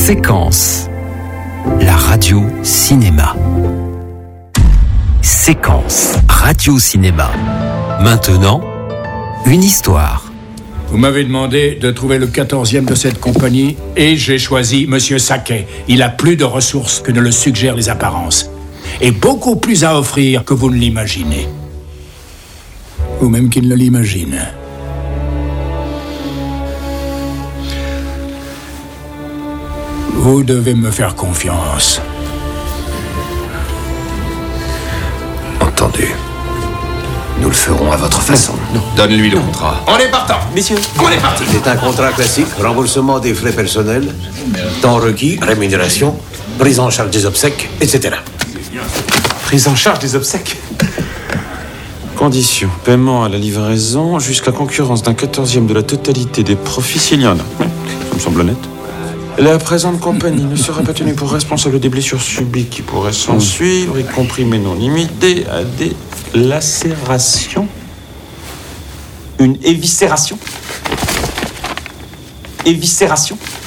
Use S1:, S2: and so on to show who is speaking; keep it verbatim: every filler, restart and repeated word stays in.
S1: Séquence, la radio cinéma. Séquence, radio cinéma. Maintenant, une histoire.
S2: Vous m'avez demandé de trouver le quatorzième de cette compagnie et j'ai choisi Monsieur Saquet. Il a plus de ressources que ne le suggèrent les apparences. Et beaucoup plus à offrir que vous ne l'imaginez. Ou même qu'il ne l'imagine. Vous devez me faire confiance.
S3: Entendu. Nous le ferons à votre façon.
S4: Non. Donne-lui le contrat.
S3: On est partant.
S4: Messieurs,
S3: on est parti.
S5: C'est un contrat classique, remboursement des frais personnels, temps requis, rémunération, prise en charge des obsèques, et cetera.
S4: Prise en charge des obsèques.
S6: Conditions. Paiement à la livraison jusqu'à concurrence d'un quatorzième de la totalité des profits s'il y en a. Ça me semble honnête. La présente compagnie ne sera pas tenue pour responsable des blessures subies qui pourraient s'en suivre, y compris mais non limitées à des lacérations.
S4: Une éviscération. Éviscération.